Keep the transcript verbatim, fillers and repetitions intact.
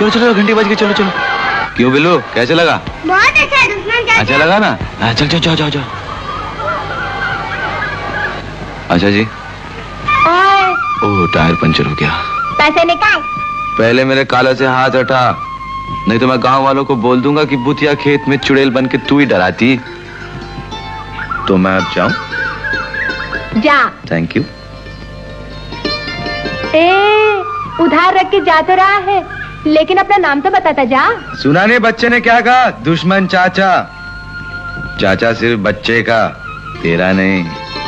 चलो चलो घंटी बज गई, चलो चलो। क्यों बिल्लू, कैसे लगा? बहुत अच्छा दुश्मन चाचा। अच्छा लगा ना? हाँ चल चल जाओ जाओ जाओ। अच्छा जी। ओह टायर पंचर हो गया। पैसे निकाल। पहले मेरे काला से हाथ हटा, नहीं तो मैं गांव वालों को बोल दूंगा कि बुतिया खेत में चुड़ैल बन के तू ही डराती। तो मैं अब जाऊं? जा। Thank you. ए, उधार रख के जा तो रहा है, लेकिन अपना नाम तो बताता जा। सुना नहीं बच्चे ने क्या कहा? दुश्मन चाचा। चाचा सिर्फ बच्चे का, तेरा नहीं।